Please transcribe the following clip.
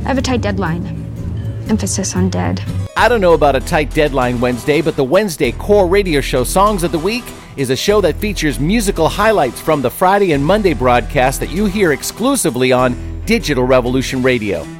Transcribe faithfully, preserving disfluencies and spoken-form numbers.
have a tight deadline. Emphasis on dead. I don't know about a tight deadline Wednesday, but the Wednesday core radio show Songs of the Week is a show that features musical highlights from the Friday and Monday broadcast that you hear exclusively on Digital Revolution Radio.